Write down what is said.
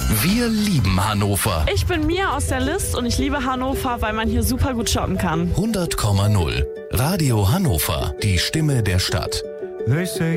Wir lieben Hannover. Ich bin Mia aus der List und ich liebe Hannover, weil man hier super gut shoppen kann. 100,0. Radio Hannover. Die Stimme der Stadt. They say